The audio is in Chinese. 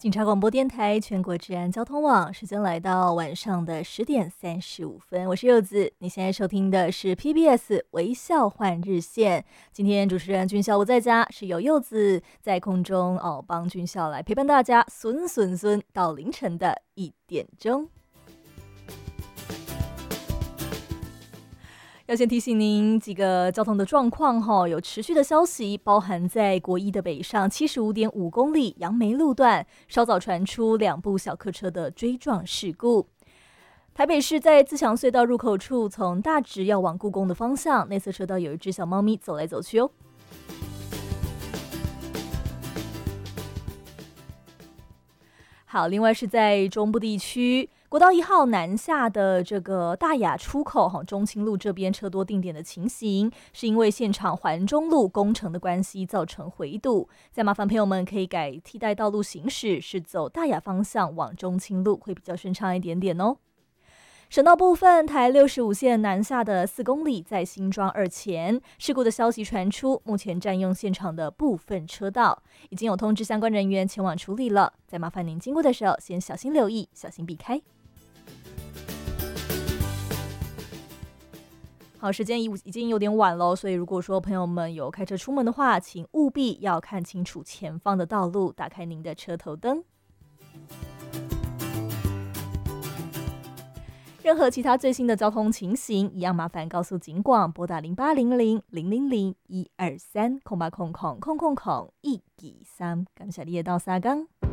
警察广播电台全国治安交通网，时间来到晚上的10:35，我是柚子。你现在收听的是 PBS 微笑换日线。今天主持人军校不在家，是由柚子在空中帮军校来陪伴大家，孙到凌晨的1点钟。要先提醒您几个交通的状况有持续的消息，包含在国一的北上75.5公里杨梅路段，稍早传出2部小客车的追撞事故。台北市在自强隧道入口处，从大直要往故宫的方向，内侧车道有一只小猫咪走来走去哦。好，另外是在中部地区，国道1号南下的这个大雅出口中清路这边车多定点的情形，是因为现场环中路工程的关系造成回堵，再麻烦朋友们可以改替代道路行驶，是走大雅方向往中清路会比较顺畅一点点哦。省道部分，台65线南下的4公里，在新庄2前，事故的消息传出，目前占用现场的部分车道，已经有通知相关人员前往处理了。再麻烦您经过的时候，先小心留意，小心避开。好，时间已经有点晚了，所以如果说朋友们有开车出门的话，请务必要看清楚前方的道路，打开您的车头灯。任何其他最新的交通情形，一样麻烦告诉警广，拨打0800-000-123 0800-000-123，感谢你的到沙冈。